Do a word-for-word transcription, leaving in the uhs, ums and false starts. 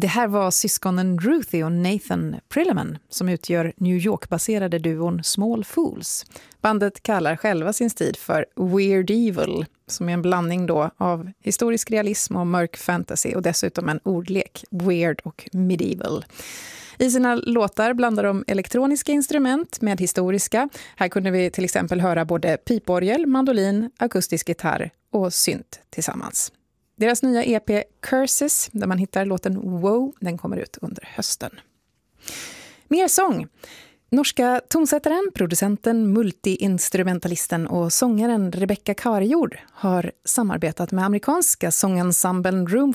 Det här var syskonen Ruthie och Nathan Prilleman som utgör New York-baserade duon Small Fools. Bandet kallar själva sin stil för Weird Evil, som är en blandning då av historisk realism och mörk fantasy och dessutom en ordlek, weird och medieval. I sina låtar blandar de elektroniska instrument med historiska. Här kunde vi till exempel höra både piporgel, mandolin, akustisk gitarr och synt tillsammans. Deras nya E P Curses, där man hittar låten Wow, den kommer ut under hösten. Mer sång. Norska tonsättaren, producenten, multiinstrumentalisten och sångaren Rebecca Karjord har samarbetat med amerikanska sångensemblen Room